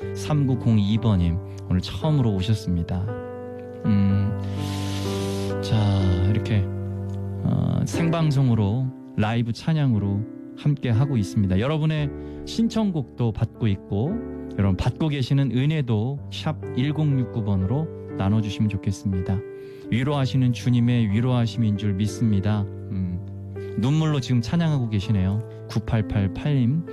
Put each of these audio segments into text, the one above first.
3902번님 오늘 처음으로 오셨습니다. 자, 이렇게 생방송으로 라이브 찬양으로 함께 하고 있습니다. 여러분의 신청곡도 받고 있고 여러분 받고 계시는 은혜도 샵 1069번으로 나눠주시면 좋겠습니다. 위로하시는 주님의 위로하심인 줄 믿습니다. 눈물로 지금 찬양하고 계시네요. 9888님.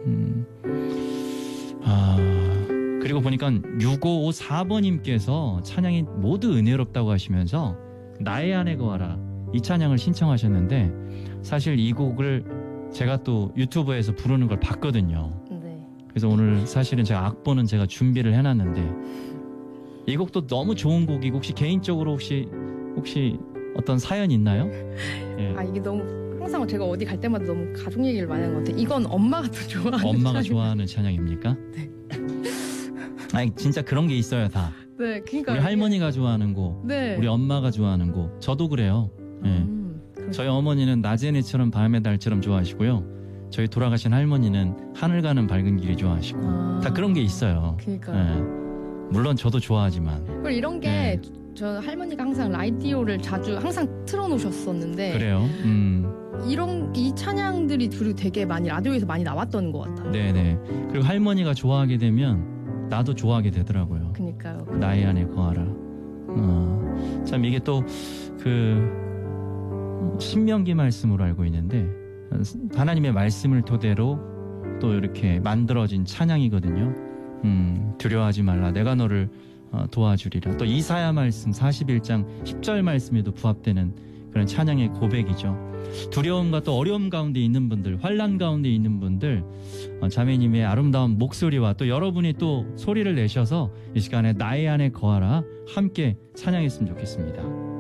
그리고 보니까 6554번님께서 찬양이 모두 은혜롭다고 하시면서 나의 안에 거하라 이 찬양을 신청하셨는데 사실 이 곡을 제가 또 유튜브에서 부르는 걸 봤거든요. 네. 그래서 오늘 사실은 제가 악보는 제가 준비를 해놨는데 이 곡도 너무 좋은 곡이고 혹시 개인적으로 혹시 어떤 사연 있나요? 예. 이게 너무 항상 제가 어디 갈 때마다 너무 가족 얘기를 많이 하는 것 같아요. 이건 엄마가 더 좋아하는 엄마가 좋아하는 찬양입니까? 네. 아니 진짜 그런 게 있어요 다. 네, 그러니까 우리 할머니가 좋아하는 곡, 네. 우리 엄마가 좋아하는 곡, 저도 그래요. 예. 저희 어머니는 낮의 해처럼 밤의 달처럼 좋아하시고요. 저희 돌아가신 할머니는 하늘 가는 밝은 길이 좋아하시고 다 그런 게 있어요. 그러니까요. 예. 물론 저도 좋아하지만. 그리고 이런 게 저 할머니가 항상 라디오를 자주 항상 틀어놓으셨었는데 그래요. 이 찬양들이 그리고 되게 많이 라디오에서 많이 나왔던 것 같아요. 네네. 그리고 할머니가 좋아하게 되면 나도 좋아하게 되더라고요. 그러니까요. 나의 안에 거하라. 참 이게 또 신명기 말씀으로 알고 있는데 하나님의 말씀을 토대로 또 이렇게 만들어진 찬양이거든요. 두려워하지 말라 내가 너를 도와주리라. 또 이사야 말씀 41장 10절 말씀에도 부합되는 그런 찬양의 고백이죠. 두려움과 또 어려움 가운데 있는 분들, 환난 가운데 있는 분들, 자매님의 아름다운 목소리와 또 여러분이 또 소리를 내셔서 이 시간에 나의 안에 거하라 함께 찬양했으면 좋겠습니다.